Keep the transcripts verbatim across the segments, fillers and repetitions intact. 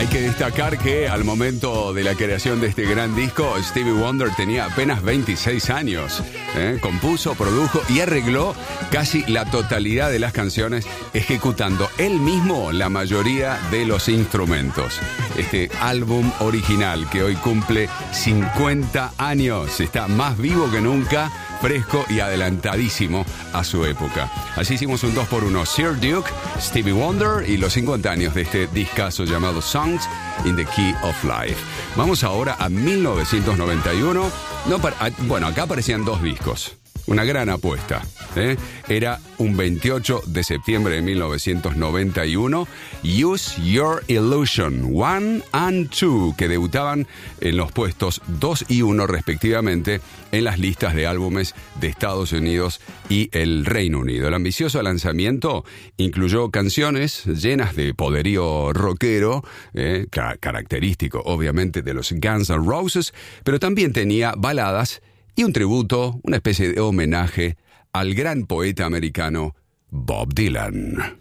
Hay que destacar que al momento de la creación de este gran disco, Stevie Wonder tenía apenas veintiséis años. ¿eh? Compuso, produjo y arregló casi la totalidad de las canciones, ejecutando él mismo la mayoría de los instrumentos. Este álbum original que hoy cumple cincuenta años, está más vivo que nunca, fresco y adelantadísimo a su época. Así hicimos un dos por uno, Sir Duke, Stevie Wonder y los cincuenta años de este discazo llamado Songs in the Key of Life. Vamos ahora a mil novecientos noventa y uno. No, bueno, acá aparecían dos discos. Una gran apuesta. ¿eh? Era un veintiocho de septiembre de mil novecientos noventa y uno. Use Your Illusion one and two, que debutaban en los puestos dos y uno respectivamente en las listas de álbumes de Estados Unidos y el Reino Unido. El ambicioso lanzamiento incluyó canciones llenas de poderío rockero, eh, ca- característico obviamente de los Guns N' Roses, pero también tenía baladas y un tributo, una especie de homenaje al gran poeta americano Bob Dylan.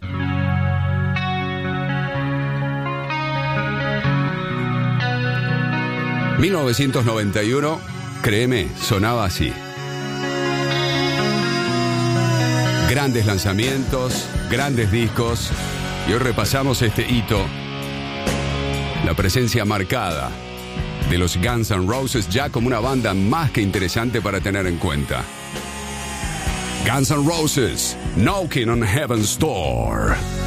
mil novecientos noventa y uno, créeme, sonaba así. Grandes lanzamientos, grandes discos, y hoy repasamos este hito, la presencia marcada de los Guns N' Roses ya como una banda más que interesante para tener en cuenta. Guns N' Roses, Knocking on Heaven's Door.